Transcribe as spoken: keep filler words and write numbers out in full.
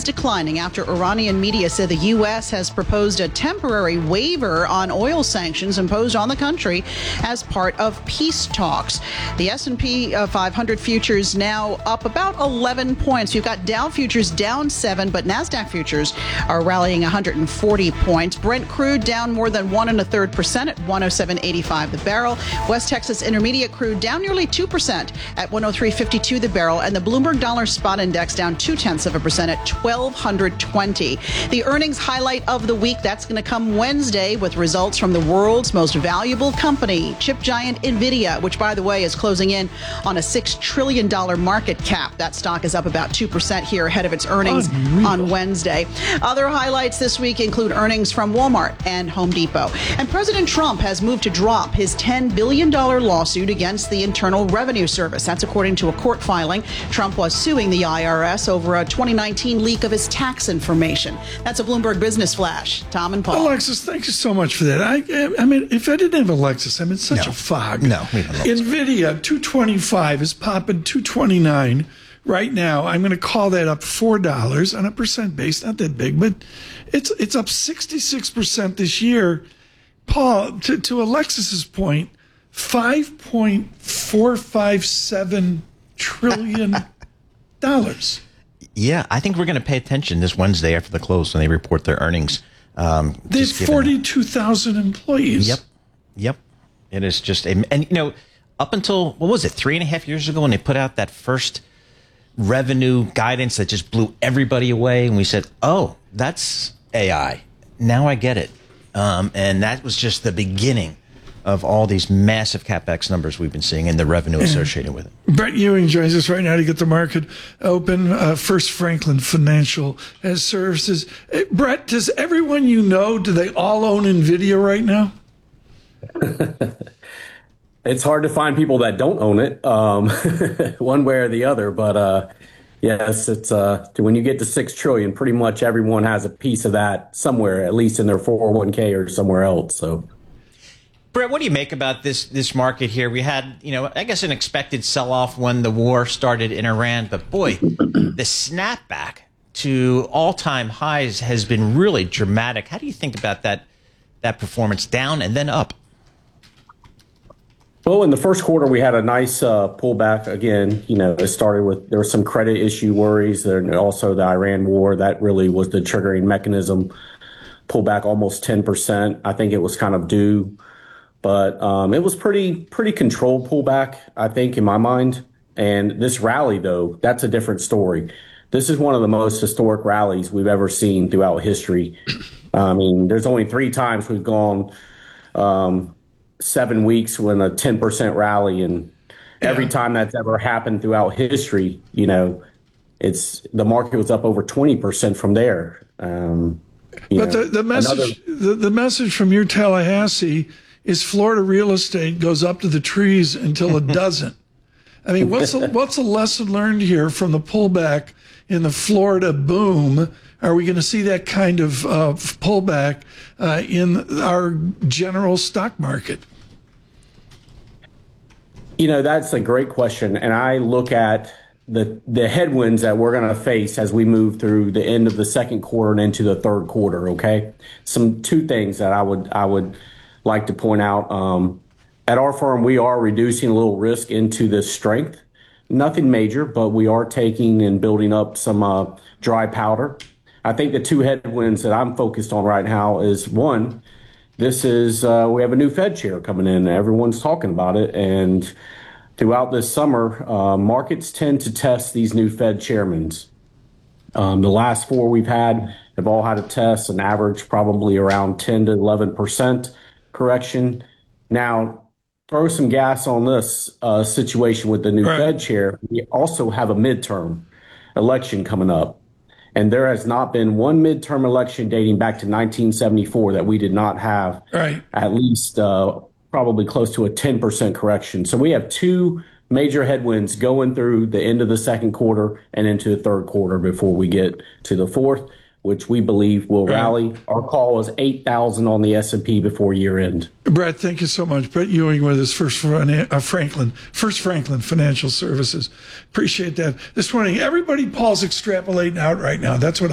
declining after Iranian media said the U S has proposed a temporary waiver on oil sanctions imposed on the country as part of peace talks. The S and P five hundred futures now up about eleven points. You've got Dow futures down seven, but NASDAQ futures are rallying one hundred forty points. Brent crude down more than one and a third percent at one oh seven eighty-five the barrel. West Texas Intermediate crude down nearly two percent at one oh three fifty-two the barrel, and the Bloomberg Dollar Spot Index down two tenths of a percent at twelve twenty. The earnings highlight of the week, that's going to come Wednesday with results from the world's most valuable company, chip giant NVIDIA, which, by the way, is closing in on a six trillion dollars market cap. That stock is up about two percent here ahead of its earnings Unreal. on Wednesday. Other highlights this week include earnings from Walmart and Home Depot. And President Trump has moved to drop his ten billion dollars lawsuit against the Internal Revenue Service. That's according to a court filing. Trump was suing the I R S over a twenty nineteen leak of his tax information. That's a Bloomberg Business Flash. Tom and Paul. Alexis, thank you so much for that. I, I mean, if I didn't have Alexis, I'm in such no. a fog. No, we don't know. NVIDIA two twenty-five is popping two twenty-nine right now. I'm going to call that up four dollars on a percent base. Not that big, but it's it's up sixty-six percent this year. Paul, to, to Alexis's point, five point four five seven trillion dollars. Yeah, I think we're going to pay attention this Wednesday after the close when they report their earnings. Um, they have forty-two thousand employees. Yep. Yep. It is just a, and you know, up until, what was it, three and a half years ago when they put out that first revenue guidance that just blew everybody away. And we said, oh, that's A I. Now I get it. Um, and that was just the beginning of all these massive CapEx numbers we've been seeing and the revenue associated with it. Brett Ewing joins us right now to get the market open. Uh, First Franklin Financial Services. Hey, Brett, does everyone you know, do they all own NVIDIA right now? It's hard to find people that don't own it, um, one way or the other. But uh, yes, it's uh, when you get to six trillion, pretty much everyone has a piece of that somewhere, at least in their four oh one k or somewhere else. So. Brett, what do you make about this this market here? We had, you know, I guess an expected sell-off when the war started in Iran, but boy, the snapback to all-time highs has been really dramatic. How do you think about that that performance, down and then up? Well, in the first quarter, we had a nice uh, pullback. Again, you know, it started with, there were some credit issue worries, and also the Iran war. That really was the triggering mechanism. Pullback almost ten percent. I think it was kind of due. But um, it was pretty pretty controlled pullback, I think, in my mind. And this rally, though, that's a different story. This is one of the most historic rallies we've ever seen throughout history. I mean, there's only three times we've gone um, seven weeks when a ten percent rally. And every time that's ever happened throughout history, you know, it's the market was up over twenty percent from there. Um, but know, the, the message another- the, the message from your Tallahassee is Florida real estate goes up to the trees until it doesn't. I mean, what's the, what's the lesson learned here from the pullback in the Florida boom? Are we going to see that kind of uh, pullback uh, in our general stock market? You know, that's a great question. And I look at the the headwinds that we're going to face as we move through the end of the second quarter and into the third quarter, okay? Some two things that I would I would like to point out. Um, at our firm, we are reducing a little risk into this strength. Nothing major, but we are taking and building up some uh, dry powder. I think the two headwinds that I'm focused on right now is, one, this is, uh, we have a new Fed chair coming in. Everyone's talking about it. And throughout this summer, uh, markets tend to test these new Fed chairmen. Um, the last four we've had have all had a test, an average probably around ten to eleven percent. Correction. Now, throw some gas on this uh, situation with the new right. Fed chair. We also have a midterm election coming up. And there has not been one midterm election dating back to nineteen seventy-four that we did not have right. at least uh, probably close to a ten percent correction. So we have two major headwinds going through the end of the second quarter and into the third quarter before we get to the fourth, which we believe will rally. Our call is eight thousand on the S and P before year end. Brett, thank you so much. Brett Ewing with us, First uh, Franklin, First Franklin Financial Services. Appreciate that. This morning, everybody Paul's extrapolating out right now. That's what